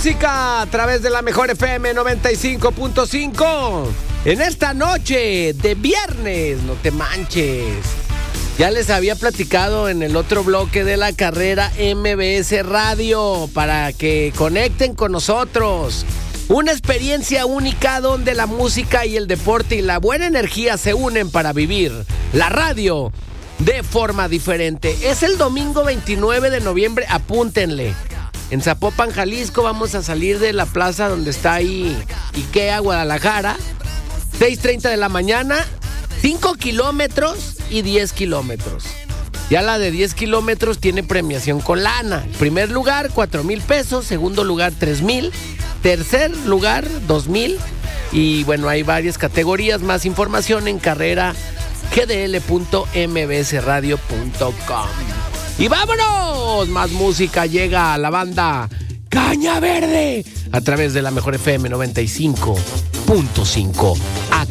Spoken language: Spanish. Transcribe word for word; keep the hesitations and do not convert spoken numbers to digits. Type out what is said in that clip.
música a través de la mejor F M noventa y cinco punto cinco. En esta noche de viernes, no te manches. Ya les había platicado en el otro bloque de la carrera M B S Radio para que conecten con nosotros. Una experiencia única donde la música y el deporte y la buena energía se unen para vivir la radio de forma diferente. Es el domingo veintinueve de noviembre, apúntenle. En Zapopan, Jalisco, vamos a salir de la plaza donde está ahí IKEA, Guadalajara. seis treinta de la mañana, cinco kilómetros y diez kilómetros. Ya la de diez kilómetros tiene premiación con lana. Primer lugar, cuatro mil pesos. Segundo lugar, tres mil. Tercer lugar, dos mil. Y bueno, hay varias categorías. Más información en carrera g d l punto m b s radio punto com. ¡Y vámonos! Más música, llega a la banda Caña Verde a través de la mejor F M noventa y cinco punto cinco.